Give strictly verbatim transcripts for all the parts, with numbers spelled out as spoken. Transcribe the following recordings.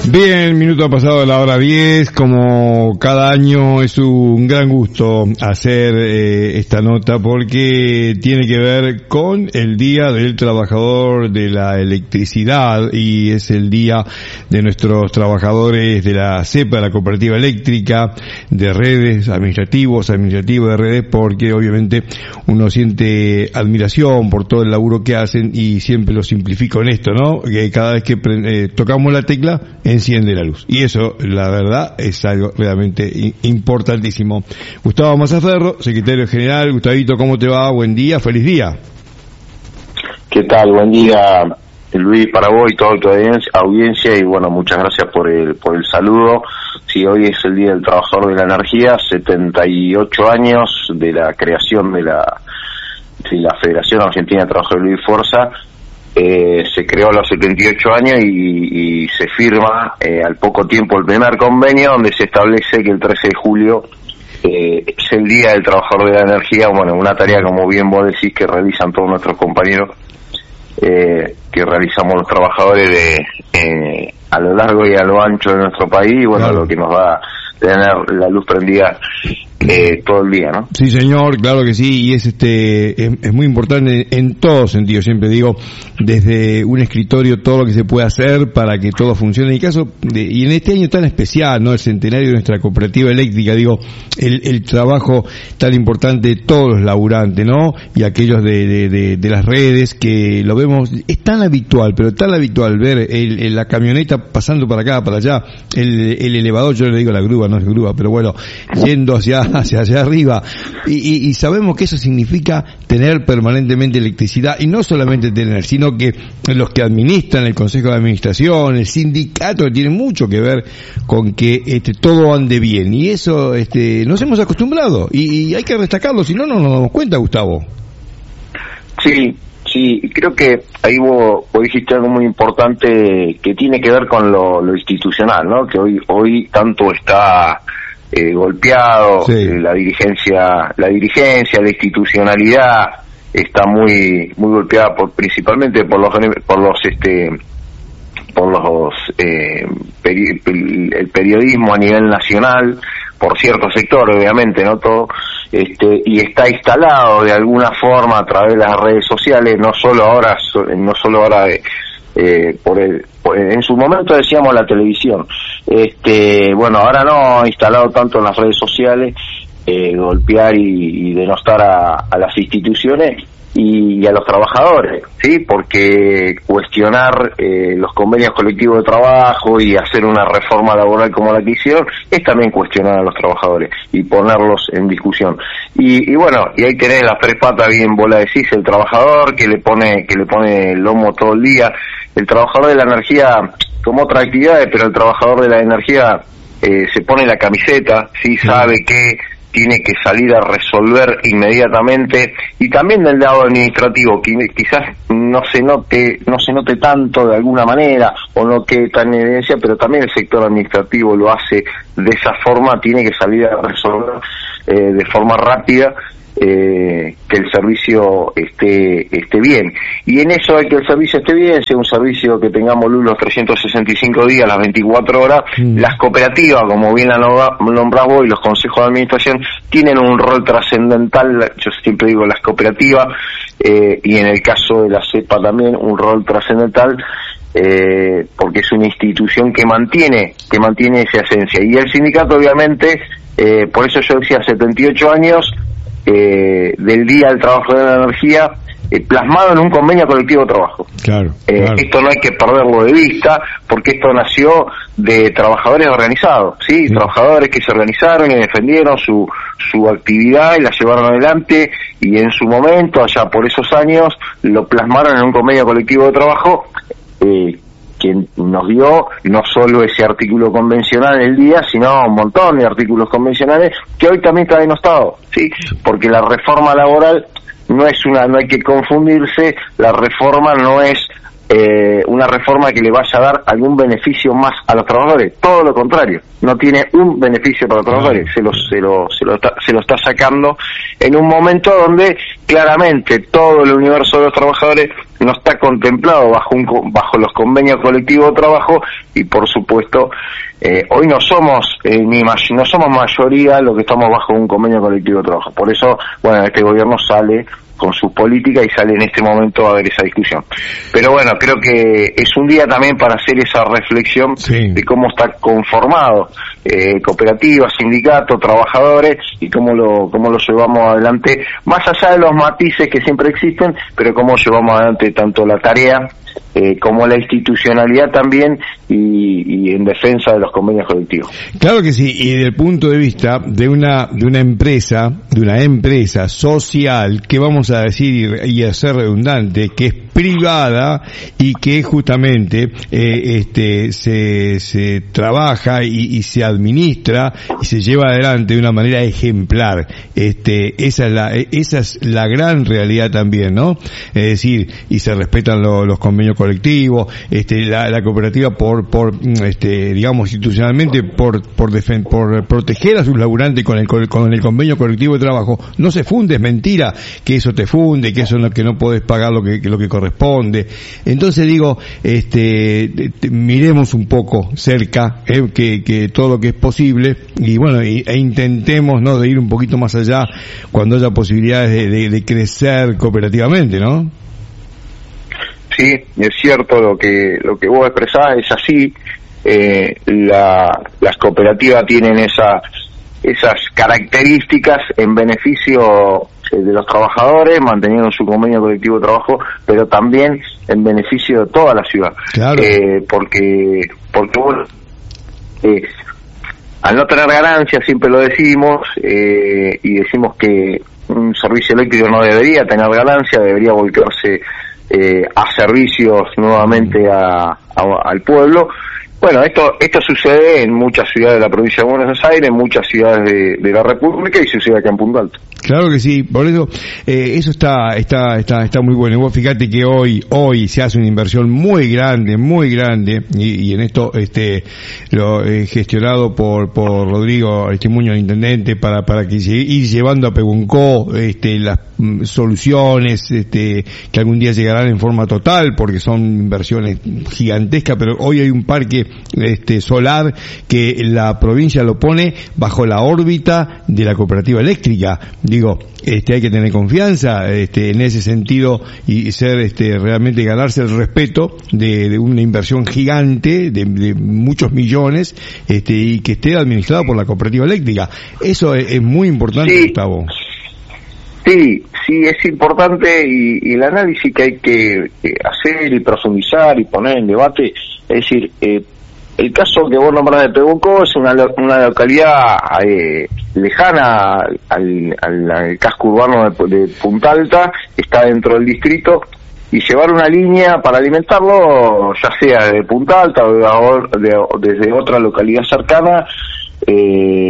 Bien, minuto ha pasado de la hora diez, como cada año es un gran gusto hacer eh, esta nota porque tiene que ver con el Día del Trabajador de la Electricidad y es el día de nuestros trabajadores de la CEPA, la Cooperativa Eléctrica, de redes, administrativos, administrativos de redes, porque obviamente uno siente admiración por todo el laburo que hacen y siempre lo simplifico en esto, ¿no? Que cada vez que eh, tocamos la tecla, enciende la luz. Y eso, la verdad, es algo realmente importantísimo. Gustavo Mazzaferro, secretario general. Gustavito, ¿cómo te va? Buen día, feliz día. ¿Qué tal? Buen día, Luis, para vos y toda tu audiencia, y bueno, muchas gracias por el por el saludo. Sí, hoy es el Día del Trabajador de la Energía, setenta y ocho años de la creación de la, de la Federación Argentina de Trabajadores de Fuerza. Eh, se creó a los setenta y ocho años y, y se firma eh, al poco tiempo el primer convenio donde se establece que el trece de julio eh, es el Día del Trabajador de la Energía. Bueno, una tarea, como bien vos decís, que realizan todos nuestros compañeros, eh, que realizamos los trabajadores de eh, a lo largo y a lo ancho de nuestro país, y bueno, claro, lo que nos va a tener la luz prendida eh, todo el día, ¿no? Sí, señor, claro que sí, y es este es, es muy importante en todos sentidos. Siempre digo, desde un escritorio, todo lo que se puede hacer para que todo funcione. En el caso de, y en este año tan especial, ¿no? El centenario de nuestra cooperativa eléctrica, digo, el, el trabajo tan importante de todos los laburantes, ¿no? Y aquellos de, de, de, de las redes, que lo vemos, es tan habitual, pero tan habitual ver el, el, la camioneta pasando para acá, para allá, el, el elevador, yo le digo la grúa, no es grúa, pero bueno, yendo hacia hacia allá arriba, y, y, y sabemos que eso significa tener permanentemente electricidad, y no solamente tener, sino que los que administran, el Consejo de Administración, el sindicato, que tiene mucho que ver con que este todo ande bien, y eso este nos hemos acostumbrado, y, y hay que destacarlo, si no, no nos damos cuenta, Gustavo. Sí, sí, creo que ahí vos, vos dijiste algo muy importante que tiene que ver con lo, lo institucional, ¿no? Que hoy, hoy tanto está Eh, golpeado, sí. eh, la dirigencia, la dirigencia, la institucionalidad está muy, muy golpeada por, principalmente por los, por los, este, por los, eh, peri- el periodismo a nivel nacional, por ciertos sectores, obviamente, no todo, este, y está instalado de alguna forma a través de las redes sociales, no solo ahora, no solo ahora de, Eh, por el, por el, en su momento decíamos la televisión, este, bueno, ahora no, instalado tanto en las redes sociales, eh, golpear y, y denostar a, a las instituciones y, y a los trabajadores, sí, porque cuestionar eh, los convenios colectivos de trabajo y hacer una reforma laboral como la que hicieron es también cuestionar a los trabajadores y ponerlos en discusión. Y, y bueno, y ahí tenés las tres patas, bien vos la decís, el trabajador que le pone que le pone el lomo todo el día, el trabajador de la energía como otras actividades, pero el trabajador de la energía eh, se pone la camiseta, sí, sabe que tiene que salir a resolver inmediatamente, y también del lado administrativo, que quizás no se note, no se note tanto de alguna manera, o no quede tan en evidencia, pero también el sector administrativo lo hace de esa forma, tiene que salir a resolver eh, de forma rápida, eh, que el servicio esté esté bien. Y en eso hay que el servicio esté bien, sea un servicio que tengamos luz los trescientos sesenta y cinco días, las veinticuatro horas. Mm. Las cooperativas, como bien la nombrás vos, y los consejos de administración tienen un rol trascendental. Yo siempre digo las cooperativas, eh, y en el caso de la CEPA también, un rol trascendental, eh, porque es una institución que mantiene que mantiene esa esencia. Y el sindicato, obviamente, eh, por eso yo decía setenta y ocho años eh, del Día del Trabajador de la Energía, eh, plasmado en un convenio colectivo de trabajo. Claro, eh, claro. Esto no hay que perderlo de vista, porque esto nació de trabajadores organizados, ¿sí? sí. Trabajadores que se organizaron y defendieron su su actividad y la llevaron adelante, y en su momento, allá por esos años, lo plasmaron en un convenio colectivo de trabajo, eh, que nos dio no solo ese artículo convencional del día, sino un montón de artículos convencionales que hoy también está denostado, ¿sí? Porque la reforma laboral no es una, no hay que confundirse, la reforma no es eh, una reforma que le vaya a dar algún beneficio más a los trabajadores, todo lo contrario, no tiene un beneficio para los trabajadores, se lo, se lo, se lo está, se lo está sacando en un momento donde claramente todo el universo de los trabajadores no está contemplado bajo un bajo los convenios colectivos de trabajo, y por supuesto eh, hoy no somos eh, ni no somos mayoría los que estamos bajo un convenio colectivo de trabajo. Por eso, bueno, este gobierno sale con su política y sale en este momento a ver esa discusión. Pero bueno, creo que es un día también para hacer esa reflexión, sí, de cómo está conformado eh, cooperativas, sindicatos, trabajadores, y cómo lo cómo lo llevamos adelante, más allá de los matices que siempre existen, pero cómo llevamos adelante tanto la tarea eh, como la institucionalidad también, y, y en defensa de los convenios colectivos. Claro que sí, y desde el punto de vista de una de una empresa, de una empresa social, que vamos a decir y a ser redundante, que es privada y que justamente eh, este se se trabaja y, y se administra y se lleva adelante de una manera ejemplar. Este esa es la esa es la gran realidad también, ¿no? Es decir, y se respetan lo, los convenios colectivos, este la, la cooperativa por por este digamos institucionalmente por por defen, por proteger a sus laburantes con el con el convenio colectivo de trabajo. No se funde, es mentira que eso te funde, que eso no, que no podés pagar lo que, que lo que corresponde. Entonces digo, este te, te, miremos un poco cerca eh, que, que todo lo que es posible, y bueno, y, e intentemos, ¿no?, de ir un poquito más allá cuando haya posibilidades de, de, de crecer cooperativamente, ¿no? Sí, es cierto lo que lo que vos expresás, es así. Eh, la, las cooperativas tienen esa, esas características en beneficio de los trabajadores, manteniendo su convenio colectivo de trabajo, pero también en beneficio de toda la ciudad. Claro. Eh, porque porque bueno, eh, al no tener ganancias, siempre lo decimos, eh, y decimos que un servicio eléctrico no debería tener ganancia, debería volcarse eh, a servicios nuevamente a, a, al pueblo. Bueno, esto esto sucede en muchas ciudades de la provincia de Buenos Aires, en muchas ciudades de, de la República, y sucede acá en Punta Alta. Claro que sí, por eso eh, eso está está está está muy bueno. Y vos fíjate que hoy hoy se hace una inversión muy grande, muy grande, y, y en esto este lo eh, gestionado por por Rodrigo Aristimuño, el intendente, para para que ir llevando a Pehuenco este las mm, soluciones este que algún día llegarán en forma total, porque son inversiones gigantescas. Pero hoy hay un parque este solar que la provincia lo pone bajo la órbita de la cooperativa eléctrica. Digo, este hay que tener confianza este en ese sentido, y ser este realmente ganarse el respeto de, de una inversión gigante de, de muchos millones, este y que esté administrado por la cooperativa eléctrica. Eso es, es muy importante, sí, Gustavo. Sí, sí, es importante, y, y el análisis que hay que eh, hacer y profundizar y poner en debate, es decir, eh, el caso que vos nombrás de Pehuenco es una una localidad eh, lejana al, al, al casco urbano de, de Punta Alta, está dentro del distrito, y llevar una línea para alimentarlo, ya sea de Punta Alta o de, de, desde otra localidad cercana, eh,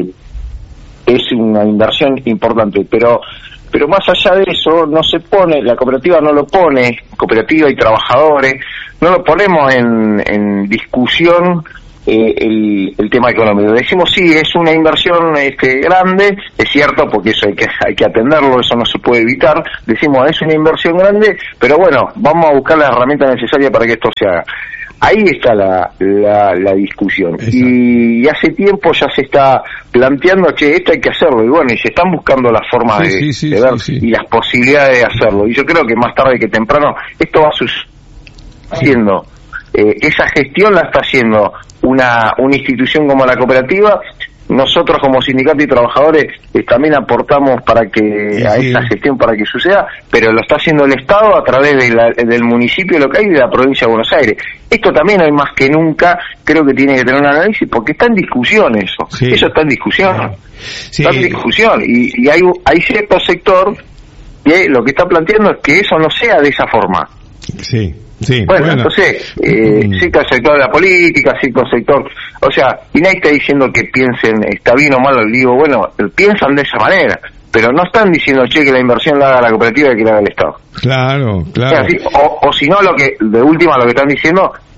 es una inversión importante. Pero pero más allá de eso, no se pone, la cooperativa no lo pone, cooperativa y trabajadores, no lo ponemos en, en discusión eh, el, el tema económico. Decimos, sí, es una inversión este, grande, es cierto, porque eso hay que, hay que atenderlo, eso no se puede evitar. Decimos, es una inversión grande, pero bueno, vamos a buscar las herramientas necesarias para que esto se haga. Ahí está la, la, la discusión. Y, y hace tiempo ya se está planteando que esto hay que hacerlo, y bueno, y se están buscando las formas sí, de, sí, sí, de ver sí, sí. y las posibilidades de hacerlo. Y yo creo que más tarde que temprano esto va sucediendo. Eh, esa gestión la está haciendo una, una institución como la cooperativa. Nosotros como sindicato y trabajadores eh, también aportamos para que sí, a esa gestión para que suceda, pero lo está haciendo el Estado a través de la, del municipio local y de la provincia de Buenos Aires. Esto también hoy más que nunca creo que tiene que tener un análisis, porque está en discusión eso, sí. eso está en discusión, sí. está en discusión, y, y hay, hay cierto sector que lo que está planteando es que eso no sea de esa forma. Sí. Sí, bueno, bueno, entonces, eh, mm. cierto sector de la política, cierto sector, o sea, y nadie está diciendo que piensen, está bien o mal, digo, bueno, piensan de esa manera, pero no están diciendo, che, que la inversión la haga la cooperativa y que la haga el Estado. Claro, claro. O, sea, sí, o, o si no, lo que, de última, lo que están diciendo,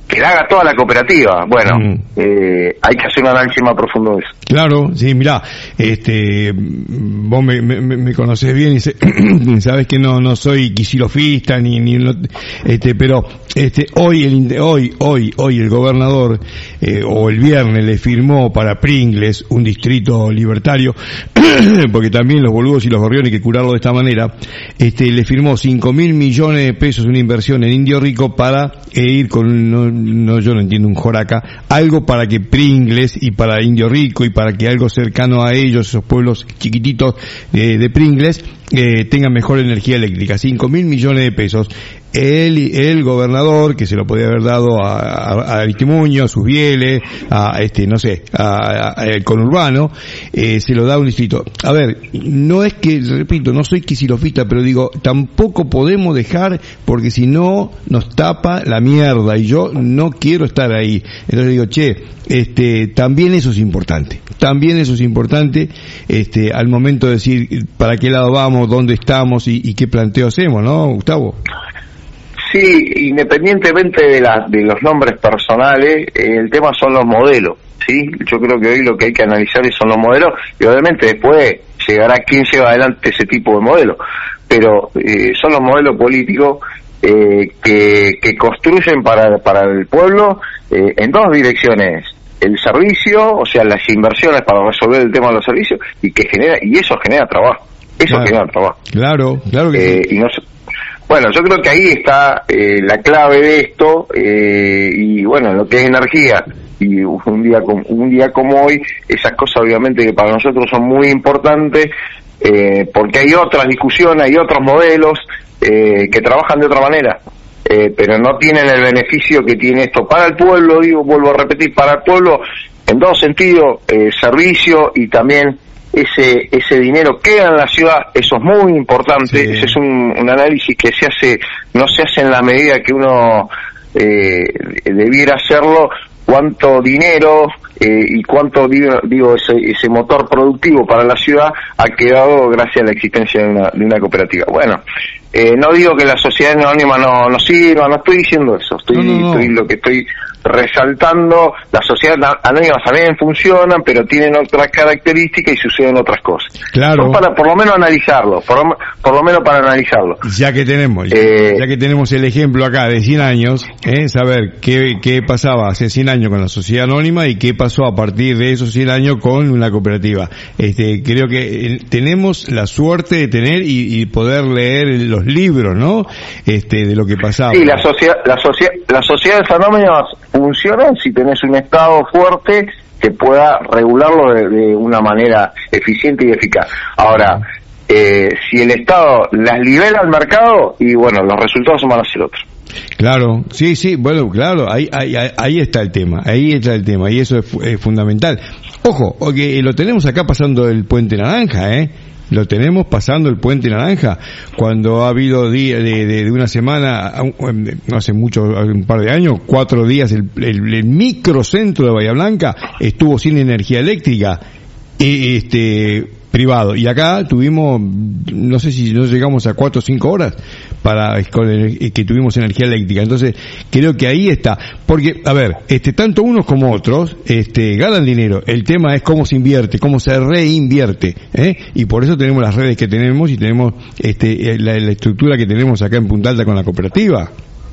que la haga toda la cooperativa. Bueno, mm. eh, hay que hacer un análisis más profundo de eso. Claro, sí, mirá, este, vos me, me, me conocés bien y se, sabés que no no soy quisilofista ni ni no, este, pero este hoy el hoy hoy hoy el gobernador eh, o el viernes le firmó para Pringles, un distrito libertario, porque también los boludos y los gorriones hay que curarlo de esta manera, este le firmó cinco mil millones de pesos una inversión en Indio Rico para eh, ir con no, no yo no entiendo un joraca, algo para que Pringles y para Indio Rico y para que algo cercano a ellos, esos pueblos chiquititos eh, de Pringles, eh, tengan mejor energía eléctrica. Cinco mil millones de pesos. El, el gobernador, que se lo podía haber dado a, a, a Aristimuño, a sus Bieles, a este, no sé, a, a, a el conurbano, eh, se lo da a un distrito. A ver, no es que, repito, no soy quisilofista, pero digo, tampoco podemos dejar, porque si no, nos tapa la mierda, y yo no quiero estar ahí. Entonces digo, che, este, también eso es importante. También eso es importante, este, al momento de decir para qué lado vamos, dónde estamos y, y qué planteo hacemos, ¿no, Gustavo? Sí, independientemente de, la, de los nombres personales, eh, el tema son los modelos, ¿sí? Yo creo que hoy lo que hay que analizar son los modelos, y obviamente después llegará quién lleva adelante ese tipo de modelos, pero eh, son los modelos políticos eh, que, que construyen para, para el pueblo eh, en dos direcciones: el servicio, o sea, las inversiones para resolver el tema de los servicios, y que genera, y eso genera trabajo, eso claro, genera trabajo. Claro, claro que eh, sí. Y no, bueno, yo creo que ahí está eh, la clave de esto, eh, y bueno, lo que es energía, y un día como, un día como hoy, esas cosas obviamente que para nosotros son muy importantes, eh, porque hay otras discusiones, hay otros modelos eh, que trabajan de otra manera, eh, pero no tienen el beneficio que tiene esto para el pueblo, digo, vuelvo a repetir, para el pueblo en dos sentidos, eh, servicio y también ese ese dinero queda en la ciudad. Eso es muy importante. Sí. Ese es un, un análisis que se hace, no se hace en la medida que uno eh, debiera hacerlo, cuánto dinero eh, y cuánto digo, digo ese, ese motor productivo para la ciudad ha quedado gracias a la existencia de una, de una cooperativa. Bueno, eh, no digo que la sociedad anónima no, no sirva, no estoy diciendo eso, estoy, no, no, no. estoy lo que estoy resaltando, las sociedades anónimas también funcionan, pero tienen otras características y suceden otras cosas. Claro. Son para por lo menos analizarlo, por lo, por lo menos para analizarlo. Ya que tenemos, eh, ya que tenemos el ejemplo acá de cien años, eh, saber qué, qué pasaba hace cien años con la sociedad anónima y qué pasó a partir de esos cien años con una cooperativa. Este, creo que eh, tenemos la suerte de tener y, y poder leer los libros, ¿no? Este, de lo que pasaba. Sí, la sociedad, la sociedad, las sociedades anónimas funcionan si tenés un Estado fuerte que pueda regularlo de, de una manera eficiente y eficaz. Ahora, eh, si el Estado las libera al mercado, y bueno, los resultados van a ser otros. Claro, sí, sí, bueno, claro, ahí, ahí, ahí está el tema, ahí está el tema, y eso es, es fundamental. Ojo, que lo tenemos acá pasando el Puente Naranja, ¿eh? Lo tenemos pasando el Puente Naranja, cuando ha habido día de, de, de una semana, no hace mucho, un par de años, cuatro días, el, el, el microcentro de Bahía Blanca estuvo sin energía eléctrica, y, este, privado, y acá tuvimos, no sé si no llegamos a cuatro o cinco horas para con el, que tuvimos energía eléctrica. Entonces creo que ahí está, porque a ver, este tanto unos como otros este ganan dinero, el tema es cómo se invierte, cómo se reinvierte, ¿eh? Y por eso tenemos las redes que tenemos y tenemos este la, la estructura que tenemos acá en Punta Alta con la cooperativa.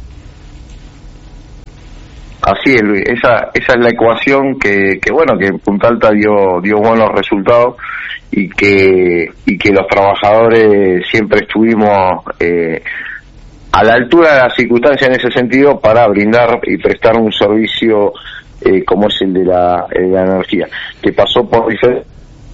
Así es, Luis, esa esa es la ecuación que, que bueno, que en Punta Alta dio dio buenos resultados, y que y que los trabajadores siempre estuvimos eh, a la altura de las circunstancias en ese sentido para brindar y prestar un servicio eh, como es el de la, eh, la energía, que pasó por diferentes...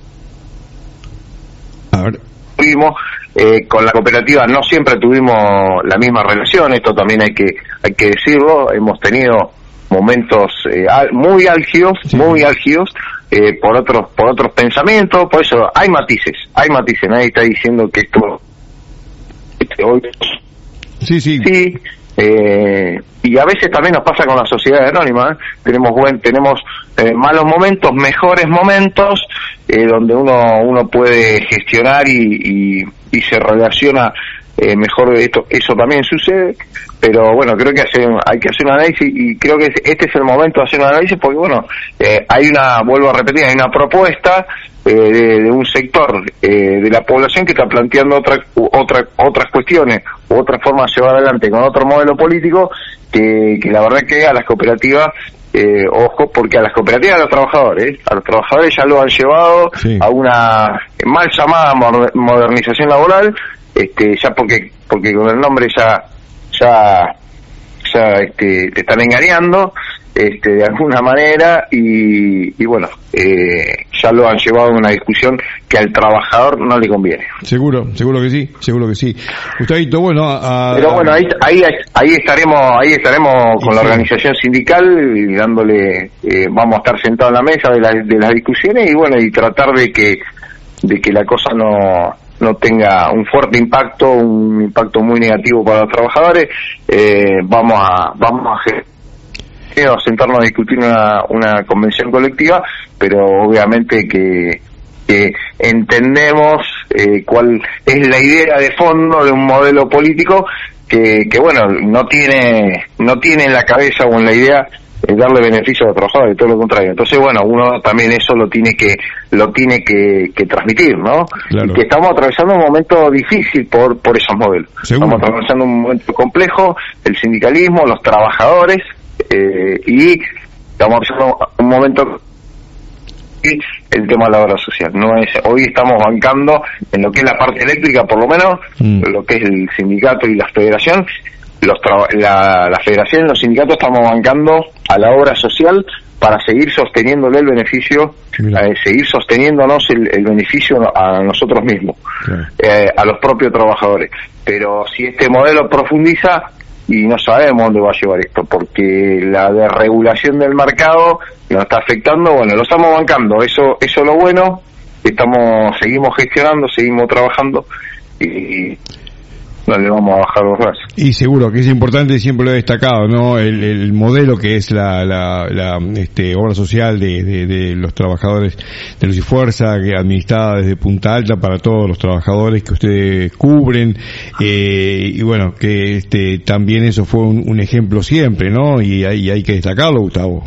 A ver. Tuvimos, eh, con la cooperativa no siempre tuvimos la misma relación, esto también hay que hay que decirlo, hemos tenido momentos eh, muy álgidos, sí. muy álgidos, eh, por otros por otros pensamientos, por eso hay matices, hay matices, nadie está diciendo que esto este, hoy sí, sí, sí, eh, y a veces también nos pasa con la sociedad anónima, ¿eh? tenemos buen, tenemos eh, malos momentos, mejores momentos, eh, donde uno uno puede gestionar y, y, y se relaciona eh, mejor esto, eso también sucede. Pero bueno, creo que hace, hay que hacer un análisis, y creo que este es el momento de hacer un análisis, porque bueno, eh, hay una, vuelvo a repetir, hay una propuesta eh, de, de un sector eh, de la población que está planteando otra, otra, otras cuestiones, u otra forma de llevar adelante con otro modelo político, que, que la verdad que a las cooperativas, eh, ojo, porque a las cooperativas, a los trabajadores, a los trabajadores ya lo han llevado sí. a una mal llamada modernización laboral, este, ya porque, porque con el nombre ya ya ya este, te están engañando este, de alguna manera, y, y bueno, eh, ya lo han llevado a una discusión que al trabajador no le conviene. Seguro, seguro que sí, seguro que sí. Gustavito, bueno, a, pero bueno, ahí ahí ahí estaremos, ahí estaremos con sí. la organización sindical y dándole, eh, vamos a estar sentados en la mesa de, la, de las discusiones, y bueno, y tratar de que de que la cosa no no tenga un fuerte impacto, un impacto muy negativo para los trabajadores. Eh, vamos a vamos a, a sentarnos a discutir una, una convención colectiva, pero obviamente que, que entendemos eh, cuál es la idea de fondo de un modelo político que, que bueno, no tiene no tiene en la cabeza o en la idea es darle beneficio a los trabajadores, todo lo contrario. Entonces, bueno, uno también eso lo tiene que lo tiene que, que transmitir, ¿no? Claro. Y que estamos atravesando un momento difícil por por esos modelos. ¿Seguro? Estamos atravesando un momento complejo, el sindicalismo, los trabajadores, eh, y estamos atravesando un momento y el tema de la obra social. No es, hoy estamos bancando en lo que es la parte eléctrica, por lo menos, mm. lo que es el sindicato y la federación. Los tra- la, la federación y los sindicatos estamos bancando a la obra social para seguir sosteniéndole el beneficio, eh, seguir sosteniéndonos el, el beneficio a nosotros mismos, claro. eh, a los propios trabajadores. Pero si este modelo profundiza, y no sabemos dónde va a llevar esto, porque la desregulación del mercado nos está afectando, bueno, lo estamos bancando, eso eso es lo bueno, estamos seguimos gestionando, seguimos trabajando, y no le vamos a bajar los brazos. Y seguro que es importante, siempre lo he destacado, ¿no? El, el modelo que es la, la, la este, obra social de, de, de los trabajadores de Luz y Fuerza, que administrada desde Punta Alta para todos los trabajadores que ustedes cubren, eh, y bueno, que este también eso fue un, un ejemplo siempre, ¿no? Y hay, hay que destacarlo, Gustavo.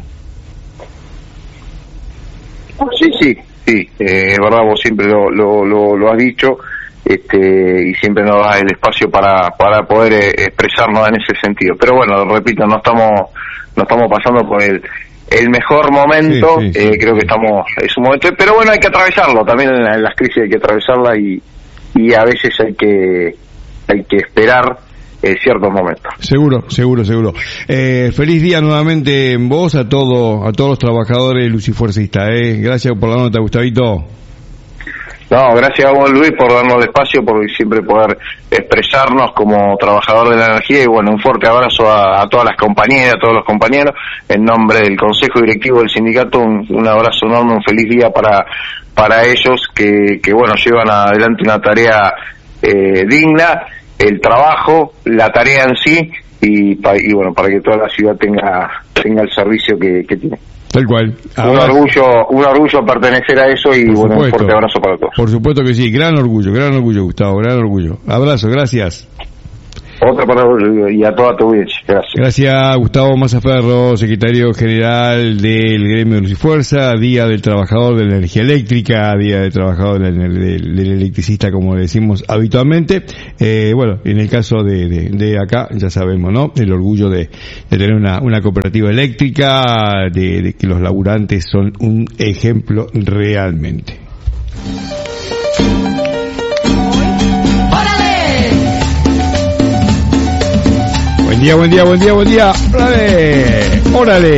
Sí, sí, sí, eh, es verdad, vos siempre lo, lo, lo, lo has dicho. Este, y siempre nos da el espacio para para poder eh, expresarnos en ese sentido. Pero bueno, repito, no estamos no estamos pasando por el el mejor momento, sí, sí, sí, eh, creo que estamos, es un momento, pero bueno, hay que atravesarlo, también en, en las crisis hay que atravesarla, y y a veces hay que hay que esperar eh, ciertos momentos. Seguro, seguro, seguro. Eh, feliz día nuevamente en vos, a todo, a todos los trabajadores lucifuercistas, eh. Gracias por la nota, Gustavito. No, gracias a vos, Luis, por darnos el espacio, por siempre poder expresarnos como trabajador de la energía, y bueno, un fuerte abrazo a, a todas las compañeras, a todos los compañeros, en nombre del Consejo Directivo del Sindicato, un, un abrazo enorme, un feliz día para para ellos, que, que bueno, llevan adelante una tarea eh, digna, el trabajo, la tarea en sí, y, pa, y bueno, para que toda la ciudad tenga tenga el servicio que, que tiene. Tal cual. Un orgullo, un orgullo pertenecer a eso, y bueno, un fuerte abrazo para todos. Por supuesto que sí, gran orgullo, gran orgullo, Gustavo, gran orgullo. Abrazo, gracias. Otra para vos y a toda tu audiencia. Gracias. Gracias, Gustavo Mazzaferro, secretario general del gremio de Luz y Fuerza, Día del Trabajador de la Energía Eléctrica, Día del Trabajador del, del, del Electricista, como le decimos habitualmente. Eh, bueno, en el caso de, de, de acá, ya sabemos, ¿no? El orgullo de, de tener una, una cooperativa eléctrica, de, de que los laburantes son un ejemplo realmente. Buen día, buen día, buen día, buen día. ¡Órale! ¡Órale!